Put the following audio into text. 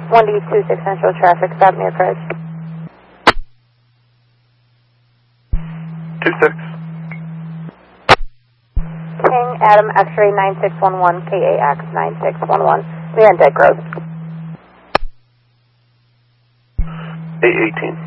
1D26 Central Traffic, stop near approach. 26. King Adam X-ray 9611, KAX 9611, Van Dyke Road. 818.